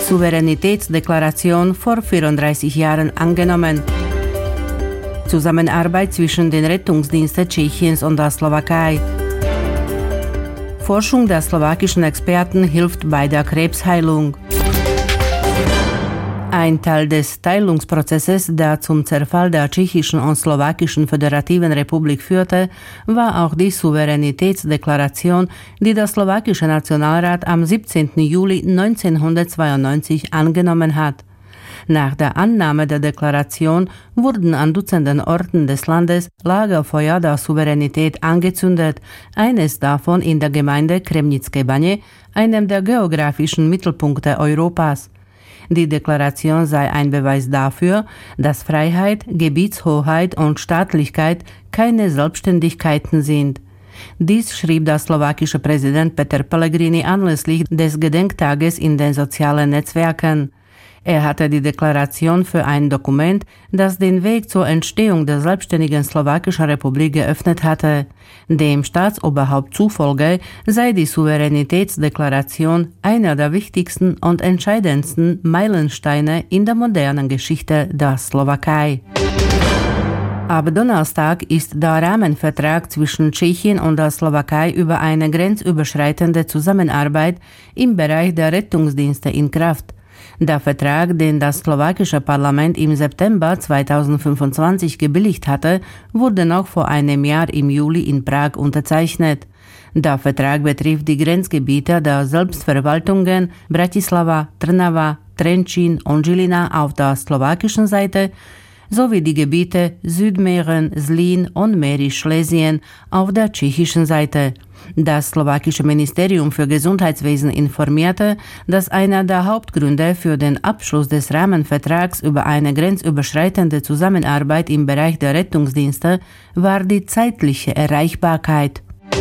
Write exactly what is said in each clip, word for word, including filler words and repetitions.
Souveränitätsdeklaration vor vierunddreißig Jahren angenommen. Zusammenarbeit zwischen den Rettungsdiensten Tschechiens und der Slowakei. Forschung der slowakischen Experten hilft bei der Krebsheilung. Ein Teil des Teilungsprozesses, der zum Zerfall der tschechischen und slowakischen Föderativen Republik führte, war auch die Souveränitätsdeklaration, die der slowakische Nationalrat am siebzehnten Juli neunzehnhundertzweiundneunzig angenommen hat. Nach der Annahme der Deklaration wurden an Dutzenden Orten des Landes Lagerfeuer der Souveränität angezündet, eines davon in der Gemeinde Kremnické Bane, einem der geografischen Mittelpunkte Europas. Die Deklaration sei ein Beweis dafür, dass Freiheit, Gebietshoheit und Staatlichkeit keine Selbstständigkeiten sind. Dies schrieb der slowakische Präsident Peter Pellegrini anlässlich des Gedenktages in den sozialen Netzwerken. Er hatte die Deklaration für ein Dokument, das den Weg zur Entstehung der selbstständigen slowakischen Republik geöffnet hatte. Dem Staatsoberhaupt zufolge sei die Souveränitätsdeklaration einer der wichtigsten und entscheidendsten Meilensteine in der modernen Geschichte der Slowakei. Ab Donnerstag ist der Rahmenvertrag zwischen Tschechien und der Slowakei über eine grenzüberschreitende Zusammenarbeit im Bereich der Rettungsdienste in Kraft. Der Vertrag, den das slowakische Parlament im September zweitausendfünfundzwanzig gebilligt hatte, wurde noch vor einem Jahr im Juli in Prag unterzeichnet. Der Vertrag betrifft die Grenzgebiete der Selbstverwaltungen Bratislava, Trnava, Trenčín und Žilina auf der slowakischen Seite sowie die Gebiete Südmähren, Zlín und Mährisch-Schlesien auf der tschechischen Seite. Das slowakische Ministerium für Gesundheitswesen informierte, dass einer der Hauptgründe für den Abschluss des Rahmenvertrags über eine grenzüberschreitende Zusammenarbeit im Bereich der Rettungsdienste war die zeitliche Erreichbarkeit.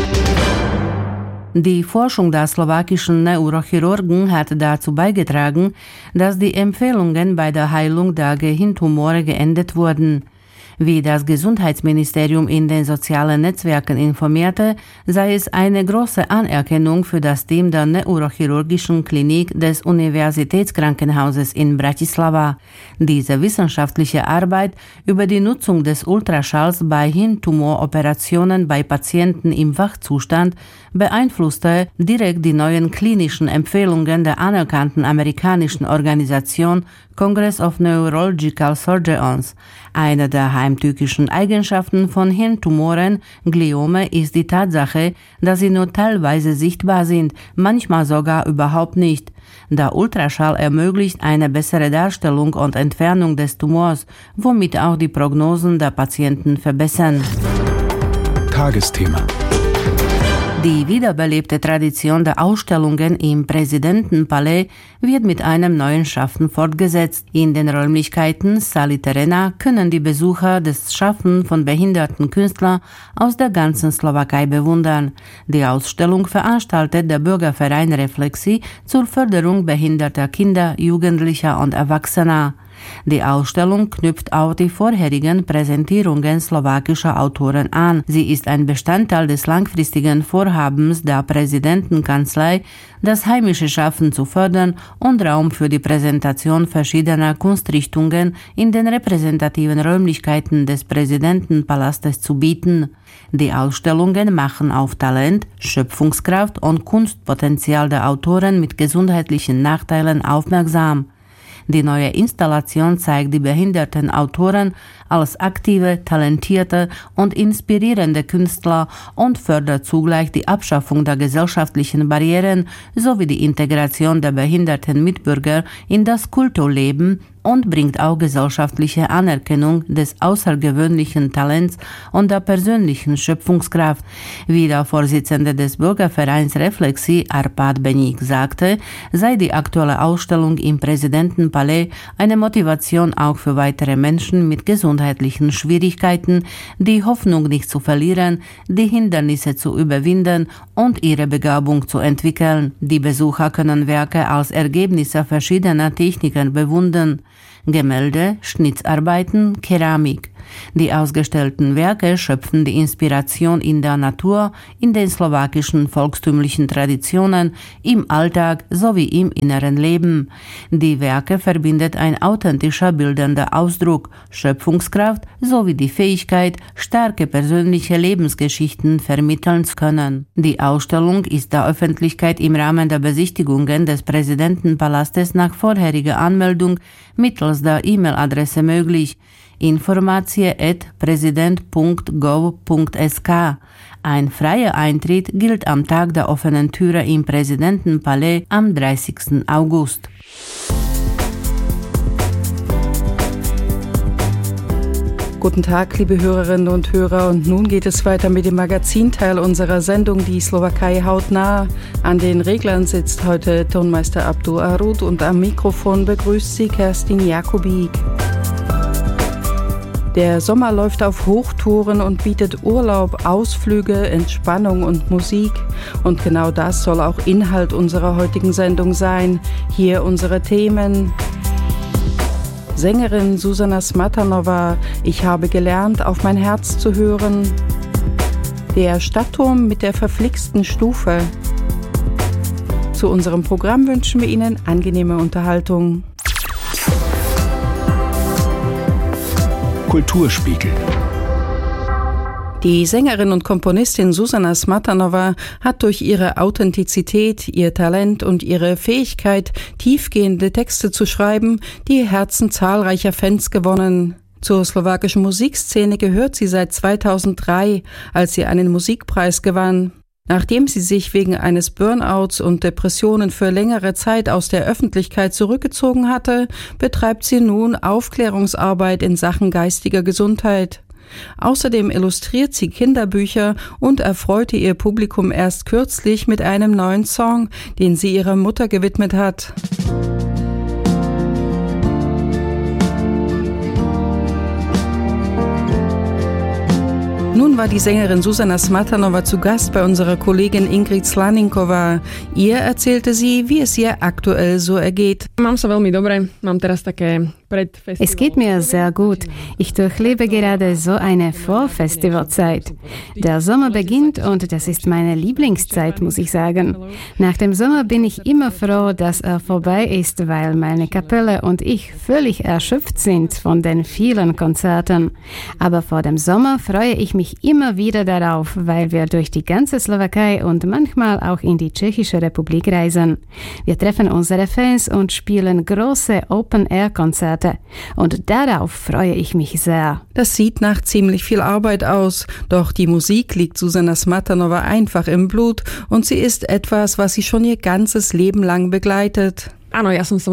Die Forschung der slowakischen Neurochirurgen hat dazu beigetragen, dass die Empfehlungen bei der Heilung der Gehirntumore geändert wurden. Wie das Gesundheitsministerium in den sozialen Netzwerken informierte, sei es eine große Anerkennung für das Team der neurochirurgischen Klinik des Universitätskrankenhauses in Bratislava. Diese wissenschaftliche Arbeit über die Nutzung des Ultraschalls bei Hirntumoroperationen bei Patienten im Wachzustand beeinflusste direkt die neuen klinischen Empfehlungen der anerkannten amerikanischen Organisation Congress of Neurological Surgeons. Eine der heimtückischen Eigenschaften von Hirntumoren, Gliome, ist die Tatsache, dass sie nur teilweise sichtbar sind, manchmal sogar überhaupt nicht. Der Ultraschall ermöglicht eine bessere Darstellung und Entfernung des Tumors, womit auch die Prognosen der Patienten verbessern. Tagesthema. Die wiederbelebte Tradition der Ausstellungen im Präsidentenpalais wird mit einem neuen Schaffen fortgesetzt. In den Räumlichkeiten Sali Terena können die Besucher das Schaffen von behinderten Künstlern aus der ganzen Slowakei bewundern. Die Ausstellung veranstaltet der Bürgerverein Reflexi zur Förderung behinderter Kinder, Jugendlicher und Erwachsener. Die Ausstellung knüpft auch die vorherigen Präsentierungen slowakischer Autoren an. Sie ist ein Bestandteil des langfristigen Vorhabens der Präsidentenkanzlei, das heimische Schaffen zu fördern und Raum für die Präsentation verschiedener Kunstrichtungen in den repräsentativen Räumlichkeiten des Präsidentenpalastes zu bieten. Die Ausstellungen machen auf Talent, Schöpfungskraft und Kunstpotenzial der Autoren mit gesundheitlichen Nachteilen aufmerksam. Die neue Installation zeigt die behinderten Autoren als aktive, talentierte und inspirierende Künstler und fördert zugleich die Abschaffung der gesellschaftlichen Barrieren sowie die Integration der behinderten Mitbürger in das Kulturleben und bringt auch gesellschaftliche Anerkennung des außergewöhnlichen Talents und der persönlichen Schöpfungskraft. Wie der Vorsitzende des Bürgervereins Reflexi, Arpad Beník, sagte, sei die aktuelle Ausstellung im Präsidentenpalais eine Motivation auch für weitere Menschen mit gesundheitlichen Schwierigkeiten, die Hoffnung nicht zu verlieren, die Hindernisse zu überwinden und ihre Begabung zu entwickeln. Die Besucher können Werke als Ergebnisse verschiedener Techniken bewundern. Gemälde, Schnitzarbeiten, Keramik. Die ausgestellten Werke schöpfen die Inspiration in der Natur, in den slowakischen volkstümlichen Traditionen, im Alltag sowie im inneren Leben. Die Werke verbindet ein authentischer bildender Ausdruck, Schöpfungskraft sowie die Fähigkeit, starke persönliche Lebensgeschichten vermitteln zu können. Die Ausstellung ist der Öffentlichkeit im Rahmen der Besichtigungen des Präsidentenpalastes nach vorheriger Anmeldung mittels der E-Mail-Adresse möglich. Informatie at president punkt gov punkt s k. Ein freier Eintritt gilt am Tag der offenen Türe im Präsidentenpalais am dreißigsten August. Guten Tag, liebe Hörerinnen und Hörer, und nun geht es weiter mit dem Magazinteil unserer Sendung Die Slowakei hautnah. An den Reglern sitzt heute Tonmeister Abdu Arud und am Mikrofon begrüßt sie Kerstin Jakubik. Der Sommer läuft auf Hochtouren und bietet Urlaub, Ausflüge, Entspannung und Musik. Und genau das soll auch Inhalt unserer heutigen Sendung sein. Hier unsere Themen. Sängerin Zuzana Smatanova, ich habe gelernt, auf mein Herz zu hören. Der Stadtturm mit der verflixten Stufe. Zu unserem Programm wünschen wir Ihnen angenehme Unterhaltung. Kulturspiegel. Die Sängerin und Komponistin Zuzana Smatanova hat durch ihre Authentizität, ihr Talent und ihre Fähigkeit, tiefgehende Texte zu schreiben, die Herzen zahlreicher Fans gewonnen. Zur slowakischen Musikszene gehört sie seit zweitausenddrei, als sie einen Musikpreis gewann. Nachdem sie sich wegen eines Burnouts und Depressionen für längere Zeit aus der Öffentlichkeit zurückgezogen hatte, betreibt sie nun Aufklärungsarbeit in Sachen geistiger Gesundheit. Außerdem illustriert sie Kinderbücher und erfreute ihr Publikum erst kürzlich mit einem neuen Song, den sie ihrer Mutter gewidmet hat. Nun war die Sängerin Zuzana Smatanova zu Gast bei unserer Kollegin Ingrid Slaninkova. Ihr erzählte sie, wie es ihr aktuell so ergeht. Es geht mir sehr gut. Ich durchlebe gerade so eine Vorfestivalzeit. Der Sommer beginnt und das ist meine Lieblingszeit, muss ich sagen. Nach dem Sommer bin ich immer froh, dass er vorbei ist, weil meine Kapelle und ich völlig erschöpft sind von den vielen Konzerten. Aber vor dem Sommer freue ich mich immer wieder darauf, weil wir durch die ganze Slowakei und manchmal auch in die Tschechische Republik reisen. Wir treffen unsere Fans und spielen große Open-Air-Konzerte. Und darauf freue ich mich sehr. Das sieht nach ziemlich viel Arbeit aus, doch die Musik liegt Zuzana Smatanova einfach im Blut und sie ist etwas, was sie schon ihr ganzes Leben lang begleitet. Ja,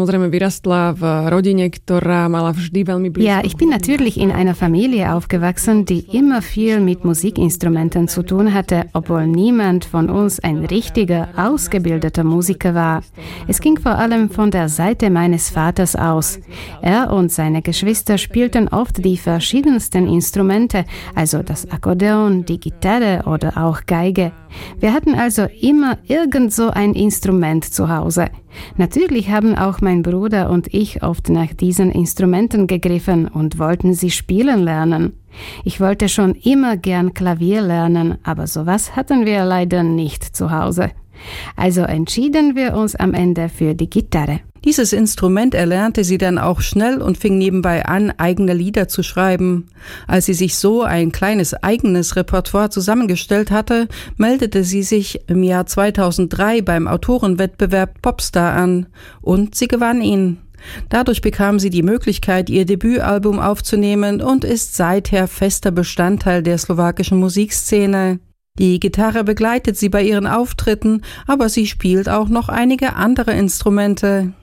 ich bin natürlich in einer Familie aufgewachsen, die immer viel mit Musikinstrumenten zu tun hatte, obwohl niemand von uns ein richtiger, ausgebildeter Musiker war. Es ging vor allem von der Seite meines Vaters aus. Er und seine Geschwister spielten oft die verschiedensten Instrumente, also das Akkordeon, die Gitarre oder auch Geige. Wir hatten also immer irgend so ein Instrument zu Hause. Natürlich haben auch mein Bruder und ich oft nach diesen Instrumenten gegriffen und wollten sie spielen lernen. Ich wollte schon immer gern Klavier lernen, aber sowas hatten wir leider nicht zu Hause. Also entschieden wir uns am Ende für die Gitarre. Dieses Instrument erlernte sie dann auch schnell und fing nebenbei an, eigene Lieder zu schreiben. Als sie sich so ein kleines eigenes Repertoire zusammengestellt hatte, meldete sie sich im Jahr zweitausenddrei beim Autorenwettbewerb Popstar an und sie gewann ihn. Dadurch bekam sie die Möglichkeit, ihr Debütalbum aufzunehmen und ist seither fester Bestandteil der slowakischen Musikszene. Die Gitarre begleitet sie bei ihren Auftritten, aber sie spielt auch noch einige andere Instrumente.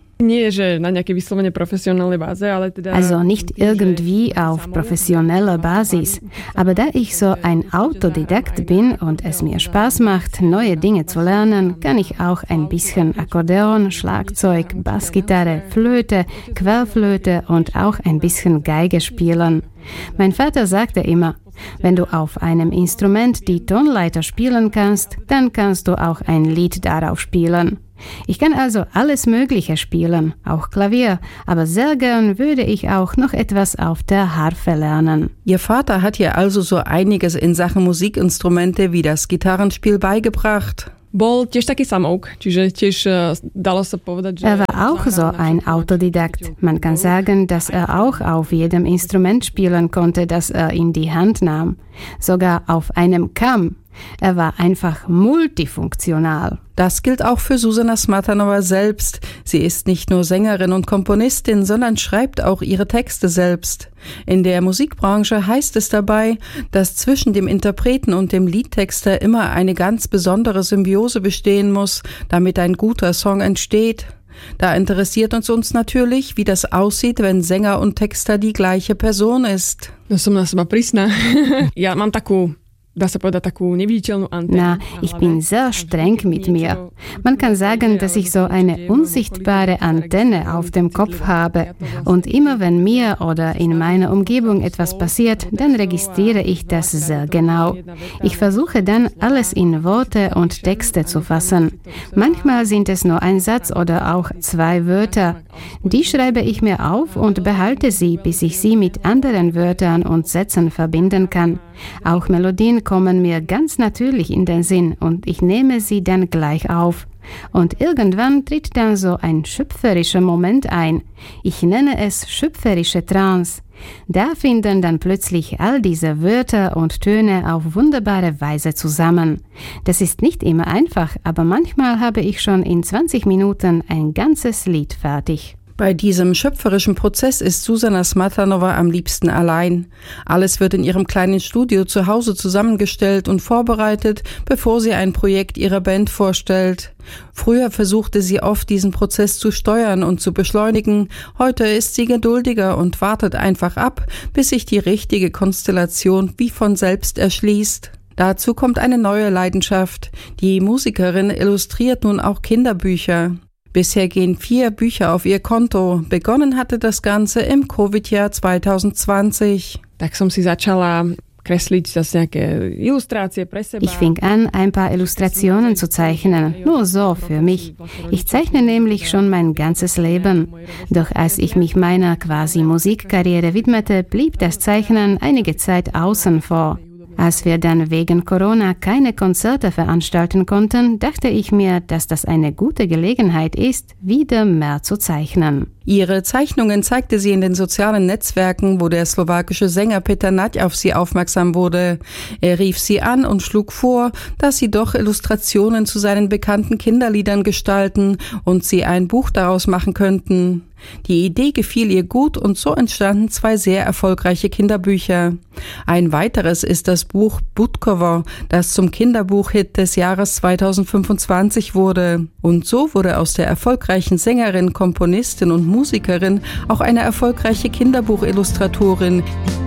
Also nicht irgendwie auf professioneller Basis. Aber da ich so ein Autodidakt bin und es mir Spaß macht, neue Dinge zu lernen, kann ich auch ein bisschen Akkordeon, Schlagzeug, Bassgitarre, Flöte, Querflöte und auch ein bisschen Geige spielen. Mein Vater sagte immer, wenn du auf einem Instrument die Tonleiter spielen kannst, dann kannst du auch ein Lied darauf spielen. Ich kann also alles Mögliche spielen, auch Klavier, aber sehr gern würde ich auch noch etwas auf der Harfe lernen. Ihr Vater hat ihr also so einiges in Sachen Musikinstrumente wie das Gitarrenspiel beigebracht. Er war auch so ein Autodidakt. Man kann sagen, dass er auch auf jedem Instrument spielen konnte, das er in die Hand nahm. Sogar auf einem Kamm. Er war einfach multifunktional. Das gilt auch für Zuzana Smatanova selbst. Sie ist nicht nur Sängerin und Komponistin, sondern schreibt auch ihre Texte selbst. In der Musikbranche heißt es dabei, dass zwischen dem Interpreten und dem Liedtexter immer eine ganz besondere Symbiose bestehen muss, damit ein guter Song entsteht. Da interessiert uns uns natürlich, wie das aussieht, wenn Sänger und Texter die gleiche Person ist. Na, ich bin sehr streng mit mir. Man kann sagen, dass ich so eine unsichtbare Antenne auf dem Kopf habe. Und immer wenn mir oder in meiner Umgebung etwas passiert, dann registriere ich das sehr genau. Ich versuche dann, alles in Worte und Texte zu fassen. Manchmal sind es nur ein Satz oder auch zwei Wörter. Die schreibe ich mir auf und behalte sie, bis ich sie mit anderen Wörtern und Sätzen verbinden kann. Auch Melodien kommen mir ganz natürlich in den Sinn und ich nehme sie dann gleich auf. Und irgendwann tritt dann so ein schöpferischer Moment ein. Ich nenne es schöpferische Trance. Da finden dann plötzlich all diese Wörter und Töne auf wunderbare Weise zusammen. Das ist nicht immer einfach, aber manchmal habe ich schon in zwanzig Minuten ein ganzes Lied fertig. Bei diesem schöpferischen Prozess ist Zuzana Smatanova am liebsten allein. Alles wird in ihrem kleinen Studio zu Hause zusammengestellt und vorbereitet, bevor sie ein Projekt ihrer Band vorstellt. Früher versuchte sie oft, diesen Prozess zu steuern und zu beschleunigen. Heute ist sie geduldiger und wartet einfach ab, bis sich die richtige Konstellation wie von selbst erschließt. Dazu kommt eine neue Leidenschaft. Die Musikerin illustriert nun auch Kinderbücher. Bisher gehen vier Bücher auf ihr Konto. Begonnen hatte das Ganze im Covid-Jahr zwanzig zwanzig. Ich fing an, ein paar Illustrationen zu zeichnen, nur so für mich. Ich zeichne nämlich schon mein ganzes Leben. Doch als ich mich meiner quasi Musikkarriere widmete, blieb das Zeichnen einige Zeit außen vor. Als wir dann wegen Corona keine Konzerte veranstalten konnten, dachte ich mir, dass das eine gute Gelegenheit ist, wieder mehr zu zeichnen. Ihre Zeichnungen zeigte sie in den sozialen Netzwerken, wo der slowakische Sänger Peter Nať auf sie aufmerksam wurde. Er rief sie an und schlug vor, dass sie doch Illustrationen zu seinen bekannten Kinderliedern gestalten und sie ein Buch daraus machen könnten. Die Idee gefiel ihr gut und so entstanden zwei sehr erfolgreiche Kinderbücher. Ein weiteres ist das Buch Budkovo, das zum Kinderbuchhit des Jahres zwanzig fünfundzwanzig wurde. Und so wurde aus der erfolgreichen Sängerin, Komponistin und Musikerin auch eine erfolgreiche Kinderbuchillustratorin.